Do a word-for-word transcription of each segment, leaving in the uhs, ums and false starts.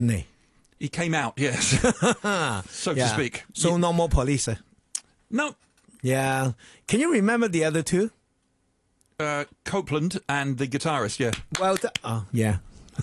Nee. He came out, yes, so yeah. to speak. So You- no more police. eh? no, Yeah. Can you remember the other two? uh, Copeland and the guitarist, yeah. Well done. Oh, yeah.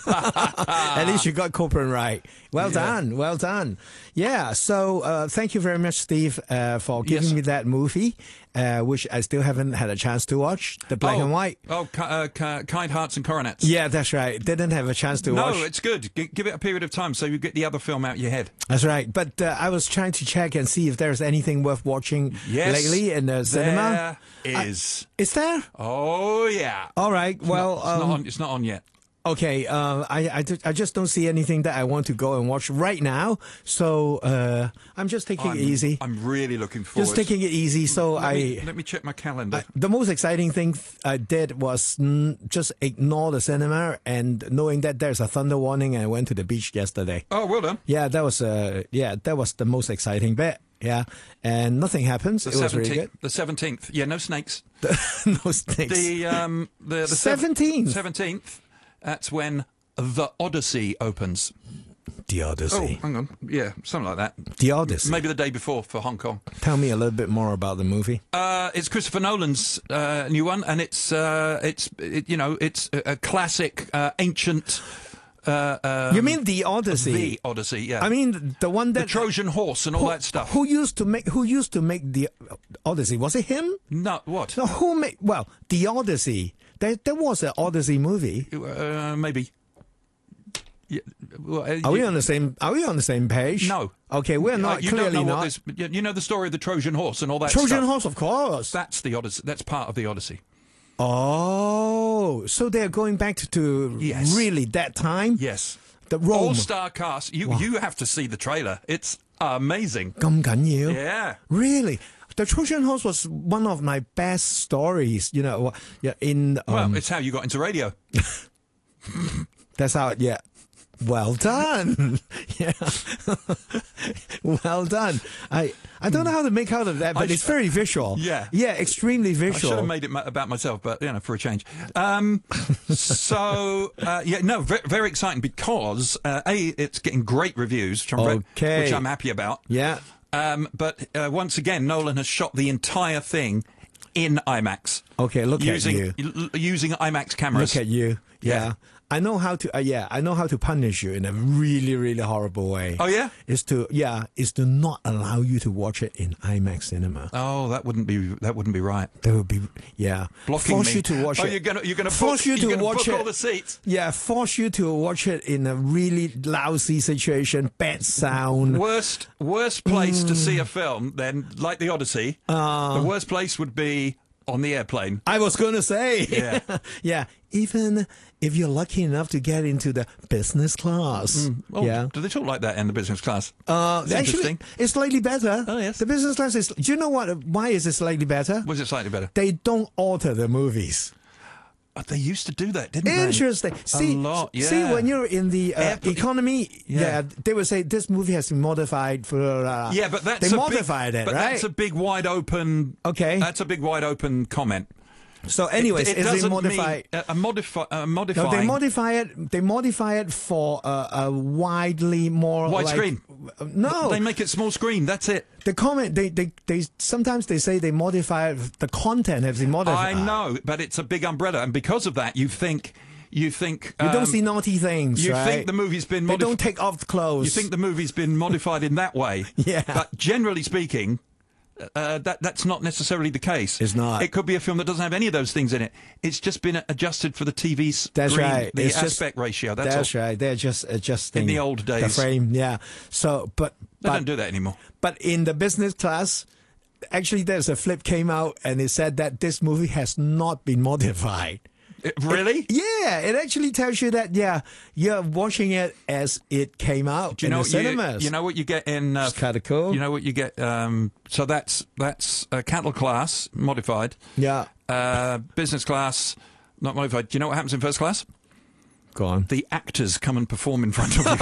At least you got Copeland right. Well Yeah. done. Well done. Yeah. So uh, thank you very much, Steve, uh, for giving Yes. me that movie, uh, which I still haven't had a chance to watch, the black oh, and white. Oh, ki- uh, ki- Kind Hearts and Coronets. Yeah, that's right. Didn't have a chance to No, watch. it's good. G- give it a period of time so you get the other film out your head. That's right. But uh, I was trying to check and see if there's anything worth watching Yes, lately in the cinema. There is. Is there? Oh, yeah. All right. Well, It's not um, on, it's not on yet. okay. Uh, I, I, ju- I just don't see anything that I want to go and watch right now. So uh, I'm just taking I'm, it easy. I'm really looking forward. Just taking it easy. So let I. Me, let me check my calendar. I- the most exciting thing I did was mm, just ignore the cinema and knowing that there's a thunder warning, and I went to the beach yesterday. oh, well done. Yeah, that was uh, yeah, that was the most exciting bit. Yeah, and nothing happens. The it was really seventeenth. good. The seventeenth. Yeah, no snakes. No snakes. The um the, the seventeenth. Seventeenth. That's when The Odyssey opens. The Oh, Odyssey. hang on. Yeah, something like that. The Odyssey. Maybe the day before for Hong Kong. Tell me a little bit more about the movie. Uh, it's Christopher Nolan's uh, new one, and it's uh, it's it, you know it's a, a classic, uh, ancient. Uh, um, You mean The Odyssey? The Odyssey, yeah. I mean the one the that Trojan horse and all who, that stuff. Who used to make? Who used to make the Odyssey? Was it him? No, what? No, who made? Well, The Odyssey. There, there was an Odyssey movie. Uh, maybe. Yeah, well, uh, Are we you- on the same? Are we on the same page? No. Okay, we're Uh, not. you clearly don't know not. what this. You you know the story of the Trojan horse and all that Trojan stuff. horse, of course. That's the Odyssey. That's part of the Odyssey. Oh, so they're going back to, to Yes. really that time? Yes. The Rome. All-star cast. You you have to see the trailer. It's amazing. 咁緊要? Yeah. Really? The Trojan horse was one of my best stories, you know, yeah, in um, Well, it's how you got into radio. that's how yeah. Well done. Yeah. Well done. I I don't know how to make out of that, but I it's sh- very visual. Yeah. Yeah, extremely I should visual. have made it ma- about myself, but you know, for a change. Um, so uh, yeah, no, very, very exciting because uh, a it's getting great reviews, which I'm, ve- Okay. which I'm happy about. Yeah. Um, but uh, once again, Nolan has shot the entire thing in IMAX. Okay, look using at you. l- using IMAX cameras. Look at you. Yeah. Yeah. I know how to, uh, yeah, I know how to punish you in a really, really horrible way. Oh yeah. Is to, yeah, is to not allow you to watch it in IMAX cinema. Oh, that wouldn't be that wouldn't be right. That would be, yeah. Blocking force me. you to watch oh, it. you're gonna you're gonna Force book, you to you're gonna watch book it. all the seats. Yeah, force you to watch it in a really lousy situation, bad sound. Worst worst place to Mm. see a film then, like the Odyssey. Uh, the worst place would be on the airplane. I was going to say. Yeah. Yeah, even if you're lucky enough to get into the business class. Oh, Yeah. do they talk like that in the business class? Uh, It's actually, interesting. it's slightly better. Oh, yes. The business class is. Do you know what? Why is it slightly better? Was it slightly better? They don't alter the movies. Oh, they used to do that, didn't Interesting. See, lot, see, yeah. when you're in the uh, Airpl- economy, yeah. Yeah. they would say this movie has been modified for. Uh, they? Yeah, but that's they a modified big, it, but right? that's a big wide open. Okay. That's a big wide open comment. So, anyways, it, it is it doesn't modified? mean a, a modify a modify. No, they modify it. They modify it for uh, a widely more like- Widescreen. No, They make it small screen. That's it. the comment they, they they sometimes they say they modify it, the content has been modified. I know, but it's a big umbrella, and because of that, you think you think You don't um, see naughty things. you right? think the movie's been They modified. don't take off clothes. You think the movie's been modified in that way. Yeah. But generally speaking, uh, that that's not necessarily the case. It's not. It could be a film that doesn't have any of those things in it. It's just been adjusted for the T V screen, That's right. the It's just- aspect ratio. That's, That's all. right. They're just adjusting In the old the days. frame. Yeah. So, but They but don't do that anymore. but in the business class, actually, there's a flip came out and it said that this movie has not been modified. It- really? Yeah, it actually tells you that. Yeah, you're watching it as it came out Do you in know the what you, cinemas. you know what you get in? Uh, It's kinda cool. You know what you get? Um, so that's that's uh, cattle class modified. Yeah, Uh, business class not modified. Do you know what happens in first class? go on. The actors come and perform in front of you.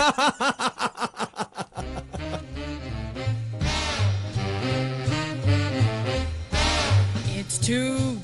It's too